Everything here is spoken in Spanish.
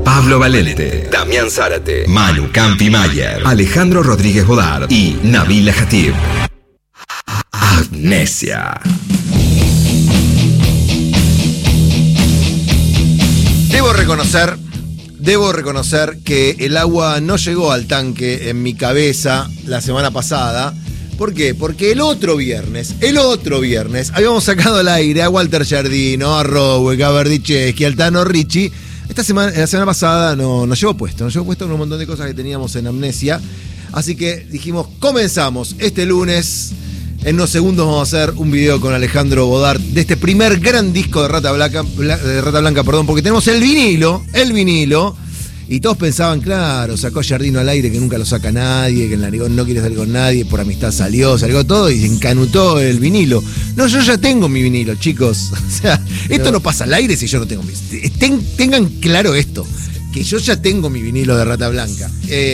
Pablo Valente, Damián Zárate, Manu Campi Mayer, Alejandro Rodríguez Bodar y Nabila Hatib. Amnesia. Debo reconocer que el agua no llegó al tanque en mi cabeza la semana pasada. ¿Por qué? Porque el otro viernes, habíamos sacado al aire a Walter Giardino, a Rowe, a Berdicheschi, al Tano Ricci. La semana pasada nos llevó puesto con un montón de cosas que teníamos en Amnesia. Así que dijimos, comenzamos este lunes. En unos segundos vamos a hacer un video con Alejandro Bodar de este primer gran disco de Rata Blanca, porque tenemos el vinilo, y todos pensaban, claro, sacó Giardino al aire que nunca lo saca nadie, que el narigón no quiere salir con nadie, por amistad salió todo y se encanutó el vinilo. No, yo ya tengo mi vinilo, chicos. O sea, esto no pasa al aire si yo no tengo mi... Tengan claro esto, que yo ya tengo mi vinilo de Rata Blanca.